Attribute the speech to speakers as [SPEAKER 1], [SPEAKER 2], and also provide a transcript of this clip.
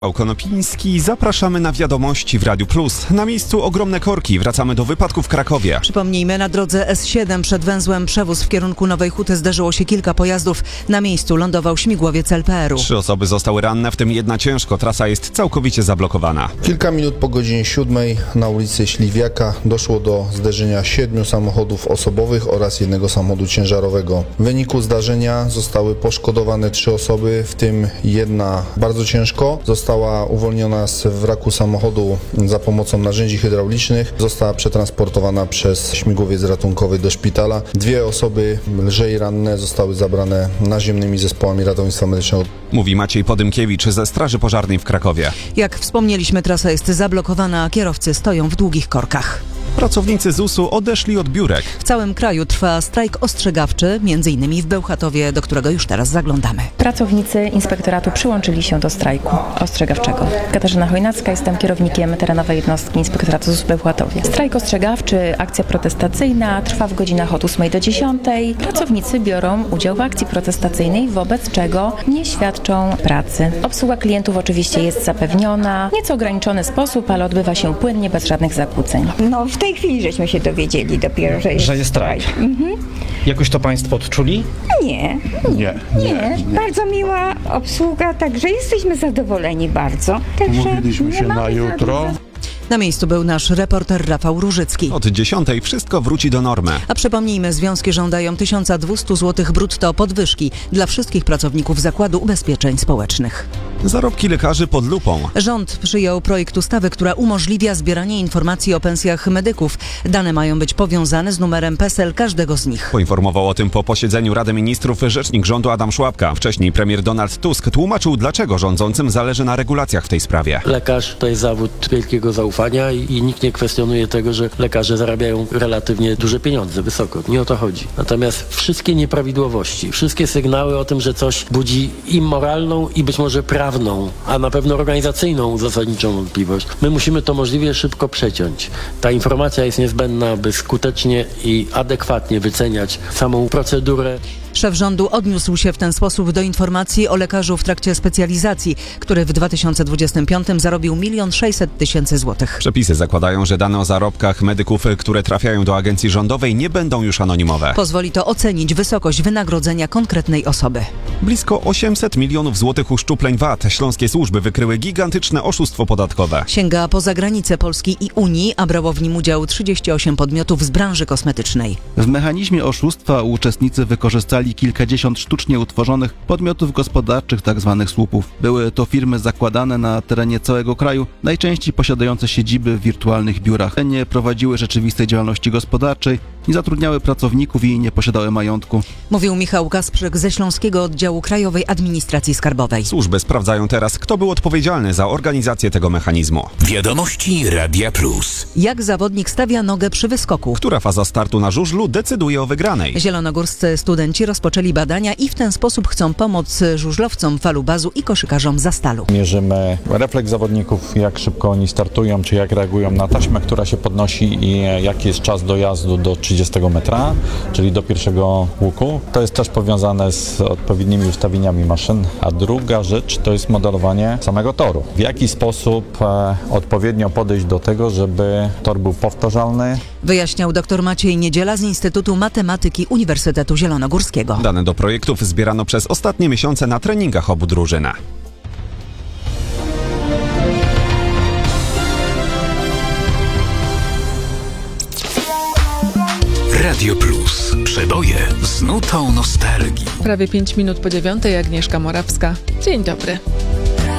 [SPEAKER 1] Konopiński, zapraszamy na wiadomości w Radiu Plus. Na miejscu ogromne korki, wracamy do wypadku w Krakowie.
[SPEAKER 2] Przypomnijmy, na drodze S7 przed węzłem Przewóz w kierunku Nowej Huty zderzyło się kilka pojazdów. Na miejscu lądował śmigłowiec LPR-u.
[SPEAKER 1] 3 osoby zostały ranne, w tym jedna ciężko. Trasa jest całkowicie zablokowana.
[SPEAKER 3] Kilka minut po godzinie 7 na ulicy Śliwiaka doszło do zderzenia 7 samochodów osobowych oraz jednego samochodu ciężarowego. W wyniku zdarzenia zostały poszkodowane 3 osoby, w tym jedna bardzo ciężko. Została uwolniona z wraku samochodu za pomocą narzędzi hydraulicznych. Została przetransportowana przez śmigłowiec ratunkowy do szpitala. 2 osoby lżej ranne zostały zabrane naziemnymi zespołami ratownictwa medycznego.
[SPEAKER 1] Mówi Maciej Podymkiewicz ze Straży Pożarnej w Krakowie.
[SPEAKER 2] Jak wspomnieliśmy, trasa jest zablokowana, a kierowcy stoją w długich korkach.
[SPEAKER 1] Pracownicy ZUS-u odeszli od biurek.
[SPEAKER 2] W całym kraju trwa strajk ostrzegawczy, m.in. w Bełchatowie, do którego już teraz zaglądamy.
[SPEAKER 4] Pracownicy inspektoratu przyłączyli się do strajku ostrzegawczego. Katarzyna Chojnacka, jestem kierownikiem terenowej jednostki inspektoratu ZUS w Bełchatowie. Strajk ostrzegawczy, akcja protestacyjna trwa w godzinach od 8 do 10. Pracownicy biorą udział w akcji protestacyjnej, wobec czego nie świadczą pracy. Obsługa klientów oczywiście jest zapewniona, w nieco ograniczony sposób, ale odbywa się płynnie, bez żadnych zakłóceń.
[SPEAKER 5] W tej chwili żeśmy się dowiedzieli dopiero, że jest strajk.
[SPEAKER 6] Jakoś to Państwo odczuli?
[SPEAKER 5] Nie. Bardzo miła obsługa, także jesteśmy zadowoleni bardzo.
[SPEAKER 7] Umówiliśmy się na jutro.
[SPEAKER 2] Na miejscu był nasz reporter Rafał Różycki.
[SPEAKER 1] Od 10 wszystko wróci do normy.
[SPEAKER 2] A przypomnijmy, związki żądają 1200 zł brutto podwyżki dla wszystkich pracowników Zakładu Ubezpieczeń Społecznych.
[SPEAKER 1] Zarobki lekarzy pod lupą.
[SPEAKER 2] Rząd przyjął projekt ustawy, która umożliwia zbieranie informacji o pensjach medyków. Dane mają być powiązane z numerem PESEL każdego z nich.
[SPEAKER 1] Poinformował o tym po posiedzeniu Rady Ministrów rzecznik rządu Adam Szłapka. Wcześniej premier Donald Tusk tłumaczył, dlaczego rządzącym zależy na regulacjach w tej sprawie.
[SPEAKER 8] Lekarz to jest zawód wielkiego zaufania i nikt nie kwestionuje tego, że lekarze zarabiają relatywnie duże pieniądze, wysoko. Nie o to chodzi. Natomiast wszystkie nieprawidłowości, wszystkie sygnały o tym, że coś budzi immoralną i być może prawną, a na pewno organizacyjną zasadniczą wątpliwość, my musimy to możliwie szybko przeciąć. Ta informacja jest niezbędna, by skutecznie i adekwatnie wyceniać samą procedurę.
[SPEAKER 2] Szef rządu odniósł się w ten sposób do informacji o lekarzu w trakcie specjalizacji, który w 2025 zarobił 1 600 000 złotych.
[SPEAKER 1] Przepisy zakładają, że dane o zarobkach medyków, które trafiają do agencji rządowej, nie będą już anonimowe.
[SPEAKER 2] Pozwoli to ocenić wysokość wynagrodzenia konkretnej osoby.
[SPEAKER 1] Blisko 800 milionów złotych uszczupleń VAT. Śląskie służby wykryły gigantyczne oszustwo podatkowe.
[SPEAKER 2] Sięga poza granice Polski i Unii, a brało w nim udział 38 podmiotów z branży kosmetycznej.
[SPEAKER 9] W mechanizmie oszustwa uczestnicy wykorzystali kilkadziesiąt sztucznie utworzonych podmiotów gospodarczych, tzw. słupów. Były to firmy zakładane na terenie całego kraju, najczęściej posiadające siedziby w wirtualnych biurach. Nie prowadziły rzeczywistej działalności gospodarczej, nie zatrudniały pracowników i nie posiadały majątku.
[SPEAKER 2] Mówił Michał Kasprzyk ze Śląskiego Oddziału Krajowej Administracji Skarbowej.
[SPEAKER 1] Służby sprawdzają teraz, kto był odpowiedzialny za organizację tego mechanizmu.
[SPEAKER 10] Wiadomości Radia Plus.
[SPEAKER 2] Jak zawodnik stawia nogę przy wyskoku?
[SPEAKER 1] Która faza startu na żużlu decyduje o wygranej?
[SPEAKER 2] Zielonogórscy studenci rozpoczęli badania i w ten sposób chcą pomóc żużlowcom Falubazu i koszykarzom Zastalu.
[SPEAKER 7] Mierzymy refleks zawodników, jak szybko oni startują, czy jak reagują na taśmę, która się podnosi i jaki jest czas dojazdu do 30 metra, czyli do pierwszego łuku. To jest też powiązane z odpowiednimi ustawieniami maszyn. A druga rzecz to jest modelowanie samego toru. W jaki sposób odpowiednio podejść do tego, żeby tor był powtarzalny.
[SPEAKER 2] Wyjaśniał dr Maciej Niedziela z Instytutu Matematyki Uniwersytetu Zielonogórskiego.
[SPEAKER 1] Dane do projektów zbierano przez ostatnie miesiące na treningach obu drużyn.
[SPEAKER 10] Radio Plus. Przeboje z nutą nostalgii.
[SPEAKER 11] Prawie 5 minut po 9:00, Agnieszka Morawska. Dzień dobry.